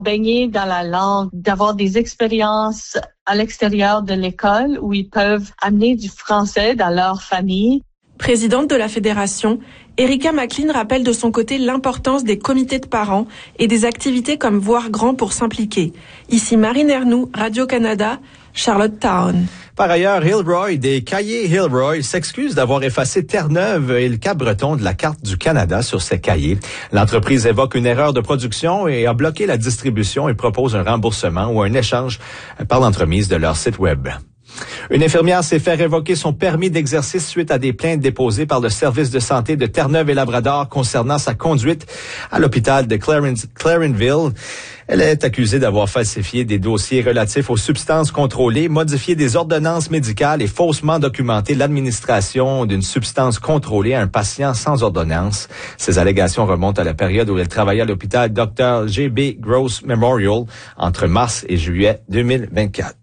baigner dans la langue, d'avoir des expériences à l'extérieur de l'école où ils peuvent amener du français dans leur famille. Présidente de la fédération, Erika McLean rappelle de son côté l'importance des comités de parents et des activités comme Voir Grand pour s'impliquer. Ici Marine Ernoux, Radio-Canada, Charlottetown. Par ailleurs, Hilroy des cahiers Hilroy s'excuse d'avoir effacé Terre-Neuve et le Cap-Breton de la carte du Canada sur ses cahiers. L'entreprise évoque une erreur de production et a bloqué la distribution et propose un remboursement ou un échange par l'entremise de leur site web. Une infirmière s'est fait révoquer son permis d'exercice suite à des plaintes déposées par le service de santé de Terre-Neuve et Labrador concernant sa conduite à l'hôpital de Clarenville. Elle est accusée d'avoir falsifié des dossiers relatifs aux substances contrôlées, modifié des ordonnances médicales et faussement documenté l'administration d'une substance contrôlée à un patient sans ordonnance. Ces allégations remontent à la période où elle travaillait à l'hôpital Dr. J.B. Gross Memorial entre mars et juillet 2024.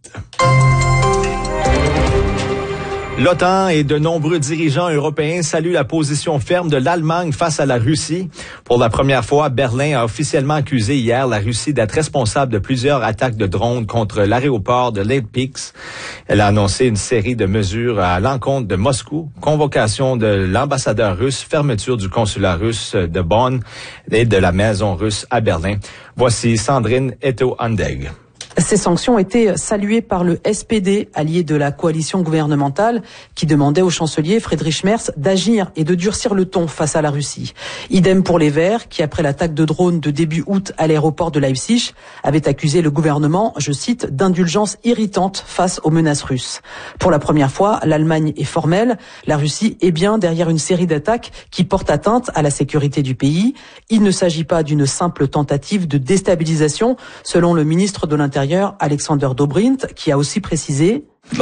L'OTAN et de nombreux dirigeants européens saluent la position ferme de l'Allemagne face à la Russie. Pour la première fois, Berlin a officiellement accusé hier la Russie d'être responsable de plusieurs attaques de drones contre l'aéroport de Leipzig. Elle a annoncé une série de mesures à l'encontre de Moscou, convocation de l'ambassadeur russe, fermeture du consulat russe de Bonn et de la maison russe à Berlin. Voici Sandrine Eto-Andeg. Ces sanctions ont été saluées par le SPD, allié de la coalition gouvernementale, qui demandait au chancelier Friedrich Merz d'agir et de durcir le ton face à la Russie. Idem pour les Verts, qui après l'attaque de drone de début août à l'aéroport de Leipzig, avaient accusé le gouvernement, je cite, d'indulgence irritante face aux menaces russes. Pour la première fois, l'Allemagne est formelle, la Russie est bien derrière une série d'attaques qui portent atteinte à la sécurité du pays. Il ne s'agit pas d'une simple tentative de déstabilisation, selon le ministre de l'Intérieur Alexander Dobrindt, qui a aussi précisé: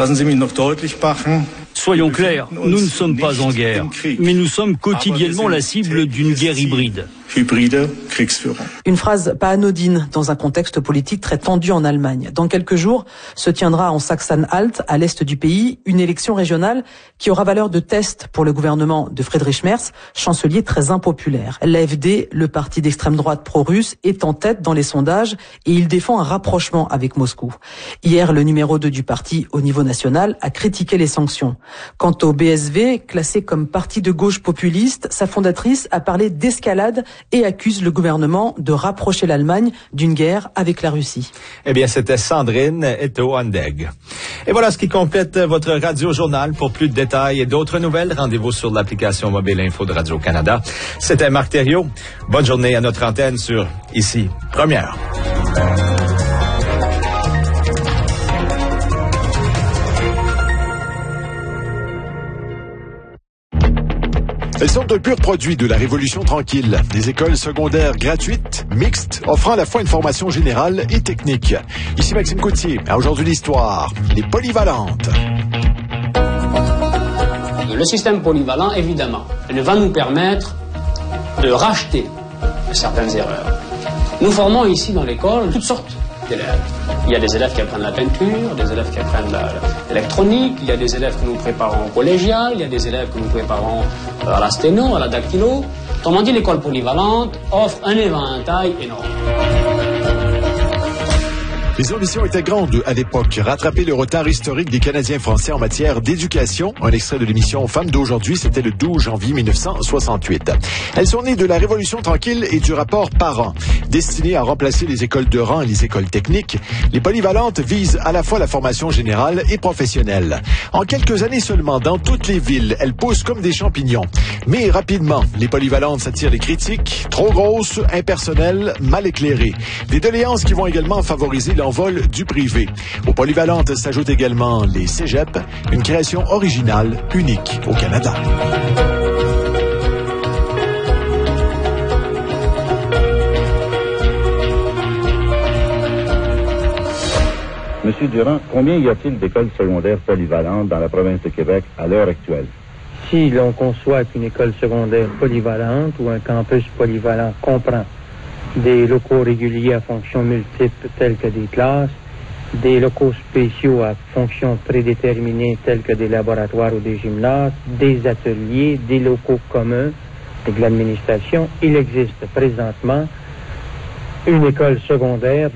Soyons clairs, nous ne sommes pas en guerre, mais nous sommes quotidiennement la cible d'une guerre hybride. Une phrase pas anodine dans un contexte politique très tendu en Allemagne. Dans quelques jours se tiendra en Sachsen-Anhalt, à l'est du pays, une élection régionale qui aura valeur de test pour le gouvernement de Friedrich Merz, chancelier très impopulaire. L'AfD, le parti d'extrême droite pro-russe, est en tête dans les sondages et il défend un rapprochement avec Moscou. Hier, le numéro 2 du parti au niveau national a critiqué les sanctions. Quant au BSV, classé comme parti de gauche populiste, sa fondatrice a parlé d'escalade et accuse le gouvernement de rapprocher l'Allemagne d'une guerre avec la Russie. Eh bien, c'était Sandrine Eto-Andeg. Et voilà ce qui complète votre radio-journal. Pour plus de détails et d'autres nouvelles, rendez-vous sur l'application mobile info de Radio-Canada. C'était Marc Thériault. Bonne journée à notre antenne sur Ici Première. Elles sont un pur produit de la Révolution tranquille. Des écoles secondaires gratuites, mixtes, offrant à la fois une formation générale et technique. Ici Maxime Coutier. À Aujourd'hui l'Histoire, les polyvalentes. Le système polyvalent, évidemment, va nous permettre de racheter certaines erreurs. Nous formons ici dans l'école toutes sortes d'élèves. Il y a des élèves qui apprennent la peinture, des élèves qui apprennent l'électronique, il y a des élèves que nous préparons au collégial, il y a des élèves que nous préparons à la sténo, à la dactylo. Autrement dit, l'école polyvalente offre un éventail énorme. Les ambitions étaient grandes à l'époque. Rattraper le retard historique des Canadiens français en matière d'éducation. Un extrait de l'émission Femmes d'aujourd'hui, c'était le 12 janvier 1968. Elles sont nées de la Révolution tranquille et du rapport parent. Destinées à remplacer les écoles de rang et les écoles techniques, les polyvalentes visent à la fois la formation générale et professionnelle. En quelques années seulement, dans toutes les villes, elles poussent comme des champignons. Mais rapidement, les polyvalentes s'attirent les critiques, trop grosses, impersonnelles, mal éclairées. Des doléances qui vont également favoriser l'envol du privé. Aux polyvalentes s'ajoutent également les cégeps, une création originale, unique au Canada. Monsieur Durand, combien y a-t-il d'écoles secondaires polyvalentes dans la province de Québec à l'heure actuelle? Si l'on conçoit qu'une école secondaire polyvalente ou un campus polyvalent comprend des locaux réguliers à fonctions multiples tels que des classes, des locaux spéciaux à fonctions prédéterminées tels que des laboratoires ou des gymnases, des ateliers, des locaux communs et de l'administration, il existe présentement une école secondaire